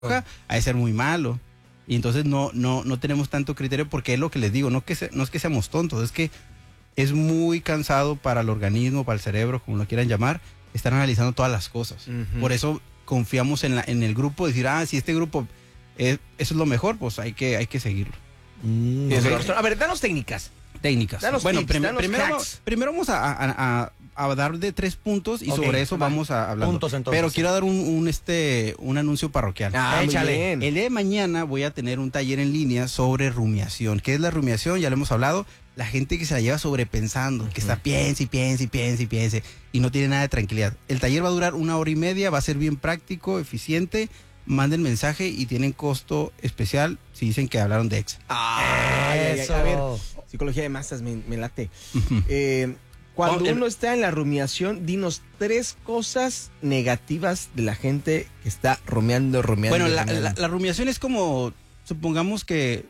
ha de ser muy malo. Y entonces no tenemos tanto criterio, porque es lo que les digo, no es que seamos tontos, es que es muy cansado para el organismo, para el cerebro, como lo quieran llamar, estar analizando todas las cosas. Por eso confiamos en el grupo, decir, si este grupo, eso es lo mejor, pues hay que seguirlo. A ver, danos técnicas. Danos bueno, tips, primero vamos a dar de 3 puntos y sobre eso vamos a hablar. Pero quiero dar un anuncio parroquial. Échale. El día de mañana voy a tener un taller en línea sobre rumiación. ¿Qué es la rumiación? Ya lo hemos hablado. La gente que se la lleva sobrepensando, que está piense y no tiene nada de tranquilidad. El taller va a durar 1 hora y media, va a ser bien práctico, eficiente. Manden mensaje y tienen costo especial si dicen que hablaron de EXA. Eso. A ver, psicología de masas, me late. Cuando uno está en la rumiación, dinos 3 cosas negativas de la gente que está rumiando. Bueno, la rumiación es como, supongamos que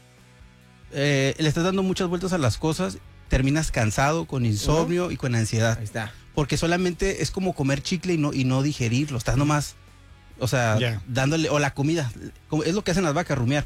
le estás dando muchas vueltas a las cosas, terminas cansado, con insomnio y con ansiedad. Ahí está. Porque solamente es como comer chicle y no digerirlo, estás nomás, o sea, dándole, o la comida, es lo que hacen las vacas, rumiar.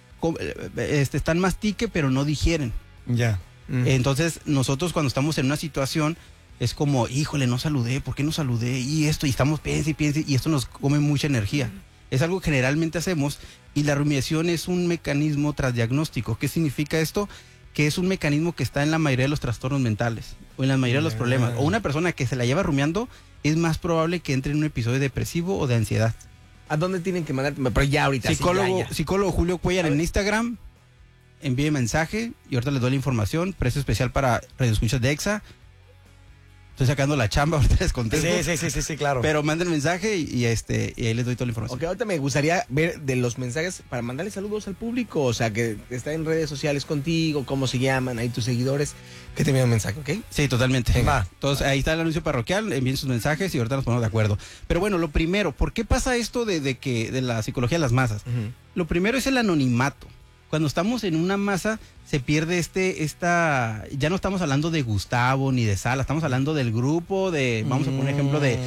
Están mastique, pero no digieren. Entonces, nosotros cuando estamos en una situación, es como, híjole, no saludé, ¿por qué no saludé? Y estamos piense, y esto nos come mucha energía. Es algo que generalmente hacemos, y la rumiación es un mecanismo transdiagnóstico. ¿Qué significa esto? Que es un mecanismo que está en la mayoría de los trastornos mentales, o en la mayoría de los problemas. O una persona que se la lleva rumiando, es más probable que entre en un episodio depresivo o de ansiedad. ¿A dónde tienen que mandar? Pero ya ahorita. Psicólogo Julio Cuellar en Instagram. Envíe mensaje y ahorita les doy la información. Precio especial para radioescuchas de EXA. Estoy sacando la chamba, ahorita les contesto. Sí, claro. Pero manden mensaje y ahí les doy toda la información. Ok, ahorita me gustaría ver de los mensajes para mandarle saludos al público, o sea, que está en redes sociales contigo, cómo se llaman, ahí tus seguidores, que te envían un mensaje, ¿ok? Sí, totalmente. Va. Entonces, ahí está el anuncio parroquial, envíen sus mensajes y ahorita nos ponemos de acuerdo. Pero bueno, lo primero, ¿por qué pasa esto de la psicología de las masas? Lo primero es el anonimato. Cuando estamos en una masa, se pierde ya no estamos hablando de Gustavo ni de Sala, estamos hablando del grupo vamos a poner ejemplo de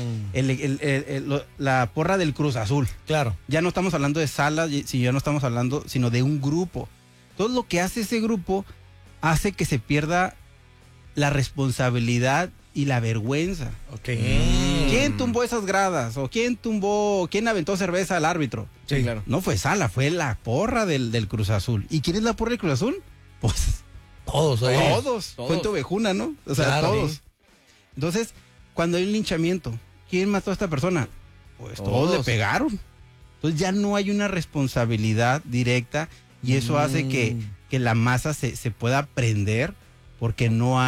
la porra del Cruz Azul. Claro. Ya no estamos hablando de Sala, ya no estamos hablando, sino de un grupo. Todo lo que hace ese grupo hace que se pierda la responsabilidad y la vergüenza. ¿Quién tumbó esas gradas? ¿O quién aventó cerveza al árbitro? Sí, claro. No fue Sala, fue la porra del Cruz Azul. ¿Y quién es la porra del Cruz Azul? Pues todos. Fuente Ovejuna, ¿no? O sea, claro, todos. Entonces, cuando hay un linchamiento, ¿quién mató a esta persona? Pues todos le pegaron. Entonces ya no hay una responsabilidad directa y eso hace que la masa se pueda prender porque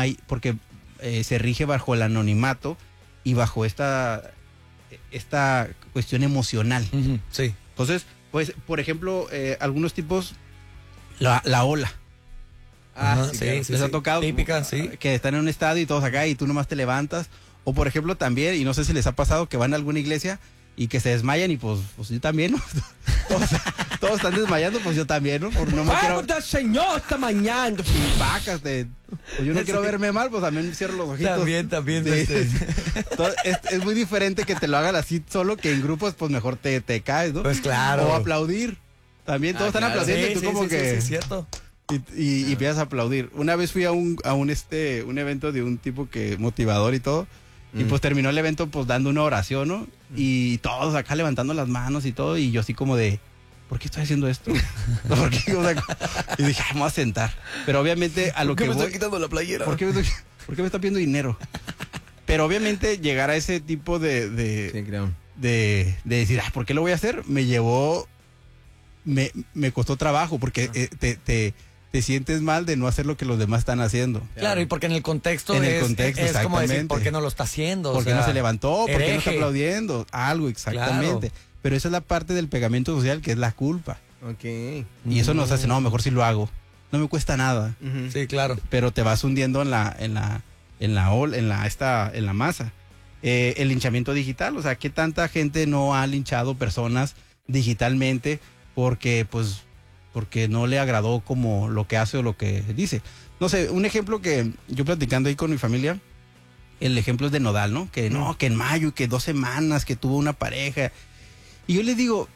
se rige bajo el anonimato y bajo esta cuestión emocional. Sí. Entonces, pues, por ejemplo, algunos tipos, la ola. Sí, les ha tocado típica, que están en un estadio y todos acá y tú nomás te levantas. O por ejemplo también, y no sé si les ha pasado, que van a alguna iglesia y que se desmayan y pues yo también, ¿no? todos están desmayando, pues yo también, ¿no? Por no me quiero... el Señor está mañando. Vacas, pues yo no quiero verme mal, pues también cierro los ojitos. También. Sí. Entonces, es muy diferente que te lo hagan así solo, que en grupos pues mejor te caes, ¿no? Pues claro. O aplaudir. También todos están aplaudiendo y tú como que... Sí, es cierto. Y empiezas a aplaudir. Una vez fui a un evento de un tipo que motivador y todo. Y pues terminó el evento pues dando una oración, ¿no? Y todos acá levantando las manos y todo. Y yo así como de, ¿por qué estoy haciendo esto? ¿Por qué? O sea, y dije, vamos a sentar. Pero obviamente a lo que voy... ¿Por qué me está quitando la playera? ¿Por qué me está pidiendo dinero? Pero obviamente llegar a ese tipo de decir, ¿por qué lo voy a hacer? Me costó trabajo porque te sientes mal de no hacer lo que los demás están haciendo. Claro, y porque en el contexto es como decir, ¿por qué no lo está haciendo? ¿Por qué no se levantó? ¿Por qué no está aplaudiendo? Algo, exactamente. Claro. Pero esa es la parte del pegamento social, que es la culpa. Y eso nos hace, no, mejor si lo hago. No me cuesta nada. Sí, claro. Pero te vas hundiendo en la masa. El linchamiento digital, o sea, ¿qué tanta gente no ha linchado personas digitalmente porque no le agradó como lo que hace o lo que dice? No sé, un ejemplo que yo platicando ahí con mi familia, el ejemplo es de Nodal, ¿no? Que en mayo, que 2 semanas, que tuvo una pareja. Y yo les digo,